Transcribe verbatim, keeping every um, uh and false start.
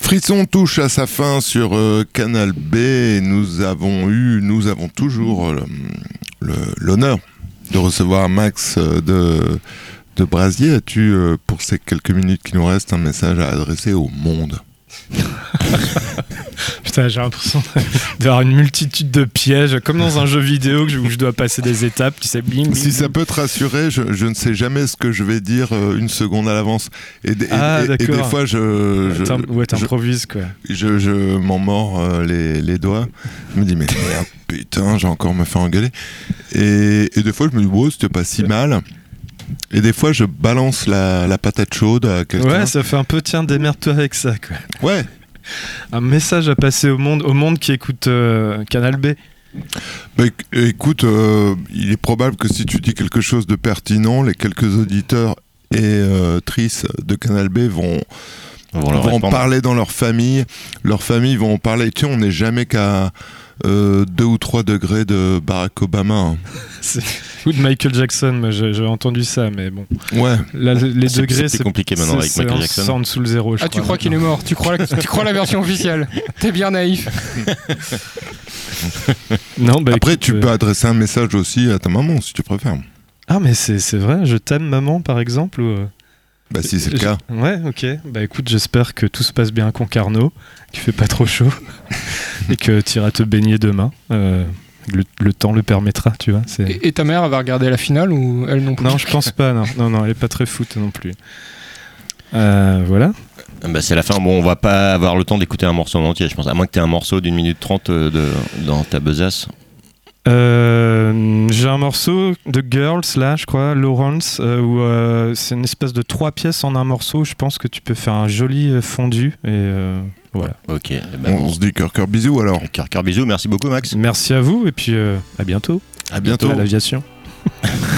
Frisson touche à sa fin sur euh, Canal B et nous avons eu, nous avons toujours euh, le, l'honneur de recevoir Max euh, de, de Brasier. As-tu, euh, pour ces quelques minutes qui nous restent, un message à adresser au monde ? Putain, j'ai l'impression d'avoir une multitude de pièges, comme dans un jeu vidéo où je dois passer des étapes, tu sais, bling, bling, Si ça bling. peut te rassurer, je, je ne sais jamais ce que je vais dire euh, une seconde à l'avance. Et, et, Ah, et, et des fois, je, je, T'im- ouais, t'improvises, quoi. je, je m'en mords euh, les, les doigts. Je me dis, mais merde, putain, j'ai encore me fait engueuler. Et, et des fois, je me dis, wow, c'était pas si mal. Et des fois, je balance la, la patate chaude à quelqu'un. Ouais, ça fait un peu, tiens, démerde-toi avec ça, quoi. Ouais. Un message à passer au monde, au monde qui écoute euh, Canal B. Bah, écoute, euh, il est probable que si tu dis quelque chose de pertinent, les quelques auditeurs et euh, trices de Canal B vont, vont, vont en parler dans leur famille. Leurs familles vont en parler. Tu sais, on n'est jamais qu'à euh, deux ou trois degrés de Barack Obama. Hein. C'est... Ou de Michael Jackson, moi j'ai, j'ai entendu ça, mais bon. Ouais. Là, les c'est, degrés, c'est, c'est compliqué maintenant c'est, avec c'est Michael en, Jackson. C'est en dessous le zéro, je ah, crois. tu crois maintenant. qu'il est mort? Tu crois la, tu crois la version officielle? T'es bien naïf. Non, bah, Après, écoute, tu euh... peux adresser un message aussi à ta maman si tu préfères. Ah, mais c'est, c'est vrai, je t'aime, maman, par exemple ou... Bah, si c'est le je... cas. Ouais, ok. Bah, écoute, j'espère que tout se passe bien à Concarneau, qu'il fait pas trop chaud et que tu iras te baigner demain. Euh... Le, le temps le permettra, tu vois. C'est... Et, et ta mère, elle va regarder la finale ou elle non plus? Non, je pense pas, non. Non, non, elle est pas très foot non plus. Euh, voilà. Bah, c'est la fin. Bon, on va pas avoir le temps d'écouter un morceau en entier, je pense. À moins que tu aies un morceau d'une minute trente de, dans ta besace. Euh, j'ai un morceau de Girls, là, je crois, Lawrence, euh, où euh, c'est une espèce de trois pièces en un morceau. Je pense que tu peux faire un joli fondu. Et euh, voilà. Ok. Ben, on, on se dit cœur, cœur, bisous alors. Cœur, cœur, bisous. Merci beaucoup, Max. Merci à vous et puis euh, à bientôt. À bientôt. À l'aviation.